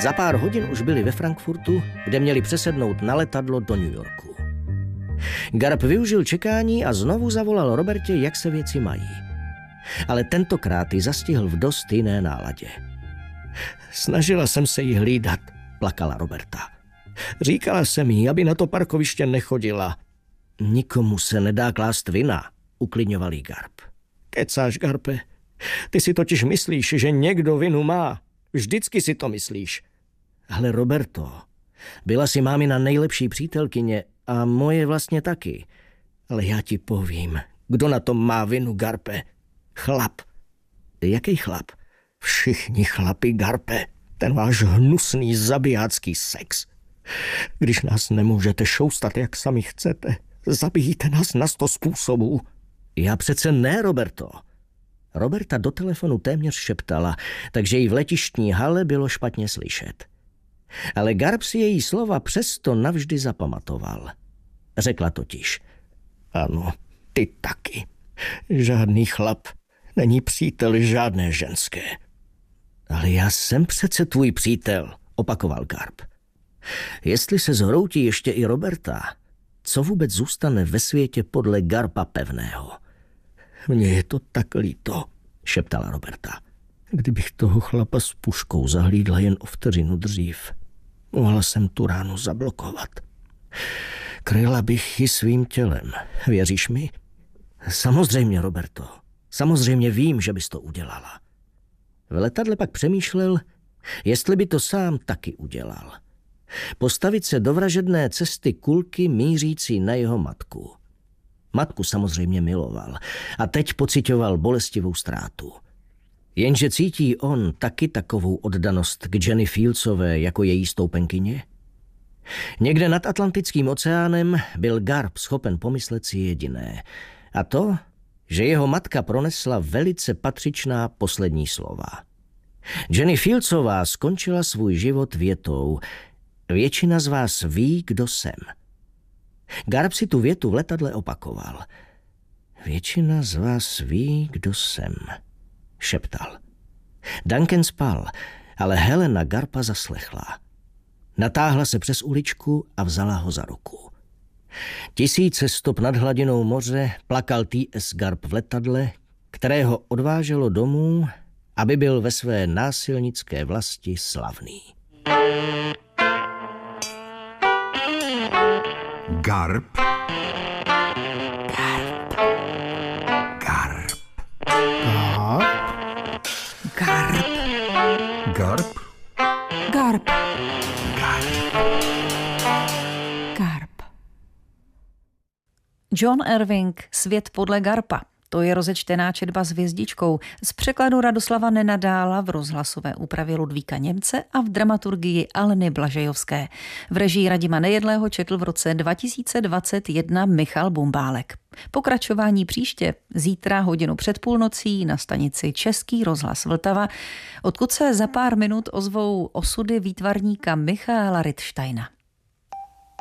Za pár hodin už byli ve Frankfurtu, kde měli přesednout na letadlo do New Yorku. Garb využil čekání a znovu zavolal Robertě, jak se věci mají. Ale tentokrát ji zastihl v dost jiné náladě. Snažila jsem se jí hlídat, plakala Roberta. Říkala jsem jí, aby na to parkoviště nechodila. Nikomu se nedá klást vina, uklidňoval jí Garb. Kecáš, Garpe. Ty si totiž myslíš, že někdo vinu má. Vždycky si to myslíš. Ale Roberto, byla si mámina nejlepší přítelkyně a moje vlastně taky. Ale já ti povím, kdo na tom má vinu, Garpe. Chlap. Jaký chlap? Všichni chlapi, Garpe. Ten váš hnusný zabijácký sex. Když nás nemůžete šoustat, jak sami chcete, zabijíte nás na 100 způsobů. Já přece ne, Roberto. Roberta do telefonu téměř šeptala, takže jí v letištní hale bylo špatně slyšet. Ale Garb si její slova přesto navždy zapamatoval. Řekla totiž: ano, ty taky. Žádný chlap není přítel žádné ženské. Ale já jsem přece tvůj přítel, opakoval Garb. Jestli se zhroutí ještě i Roberta, co vůbec zůstane ve světě podle Garba pevného? Mně je to tak líto, šeptala Roberta. Kdybych toho chlapa s puškou zahlídla jen o vteřinu dřív, mohla jsem tu ránu zablokovat. Kryla bych ji svým tělem, věříš mi? Samozřejmě, Roberto, samozřejmě vím, že bys to udělala. V letadle pak přemýšlel, jestli by to sám taky udělal. Postavit se do vražedné cesty kulky mířící na jeho matku. Matku samozřejmě miloval a teď pociťoval bolestivou ztrátu. Jenže cítí on taky takovou oddanost k Jenny Fieldsové jako její stoupenkyně? Někde nad Atlantickým oceánem byl Garb schopen pomyslet si jediné. A to, že jeho matka pronesla velice patřičná poslední slova. Jenny Fieldsová skončila svůj život větou: většina z vás ví, kdo jsem. Garb si tu větu v letadle opakoval. Většina z vás ví, kdo jsem, šeptal. Duncan spal, ale Helena Garba zaslechla. Natáhla se přes uličku a vzala ho za ruku. Tisíce stop nad hladinou moře plakal T.S. Garb v letadle, které ho odváželo domů, aby byl ve své násilnické vlasti slavný. Garb. John Irving, Svět podle Garba. To je rozečtená četba s hvězdičkou z překladu Radoslava Nenadála v rozhlasové úpravě Ludvíka Němce a v dramaturgii Aleny Blažejovské. V režii Radima Nejedlého četl v roce 2021 Michal Bumbálek. Pokračování příště, zítra hodinu před půlnocí na stanici Český rozhlas Vltava, odkud se za pár minut ozvou osudy výtvarníka Michaela Rittsteina.